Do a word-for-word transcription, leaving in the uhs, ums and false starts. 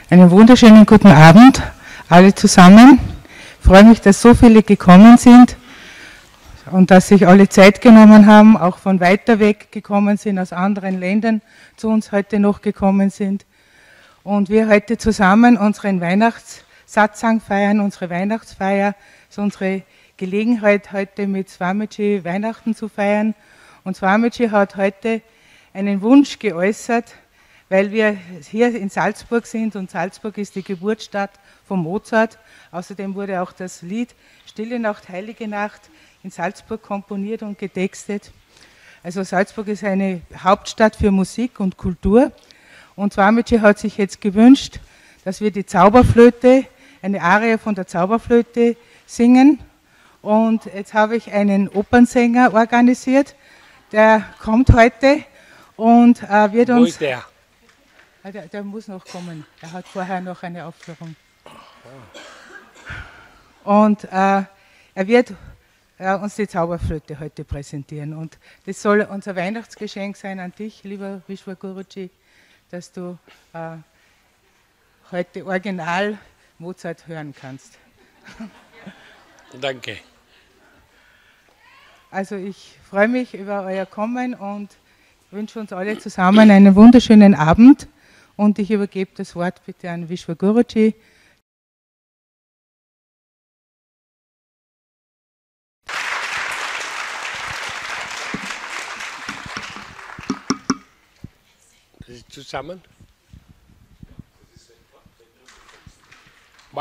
Einen wunderschönen guten Abend, alle zusammen. Ich freue mich, dass so viele gekommen sind und dass sich alle Zeit genommen haben, auch von weiter weg gekommen sind, aus anderen Ländern zu uns heute noch gekommen sind. Und wir heute zusammen unseren Weihnachtssatsang feiern, unsere Weihnachtsfeier. Das ist unsere Gelegenheit, heute mit Swamiji Weihnachten zu feiern. Und Swamiji hat heute einen Wunsch geäußert, weil wir hier in Salzburg sind und Salzburg ist die Geburtsstadt von Mozart. Außerdem wurde auch das Lied Stille Nacht, Heilige Nacht in Salzburg komponiert und getextet. Also Salzburg ist eine Hauptstadt für Musik und Kultur. Und Swamiji hat sich jetzt gewünscht, dass wir die Zauberflöte, eine Arie von der Zauberflöte singen. Und jetzt habe ich einen Opernsänger organisiert, der kommt heute und äh, wird uns... Wo ist der? Der, der muss noch kommen. Er hat vorher noch eine Aufführung. Und äh, er wird äh, uns die Zauberflöte heute präsentieren. Und das soll unser Weihnachtsgeschenk sein an dich, lieber Vishwa Guruji, dass du äh, heute original Mozart hören kannst. Danke. Also ich freue mich über euer Kommen und wünsche uns alle zusammen einen wunderschönen Abend. Und ich übergebe das Wort bitte an Vishwa Guruji. Das ist zusammen.